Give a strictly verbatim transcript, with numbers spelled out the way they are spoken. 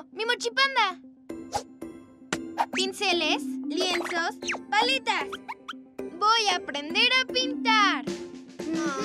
¡Mi mochipanda! Pinceles, lienzos, paletas. Voy a aprender a pintar.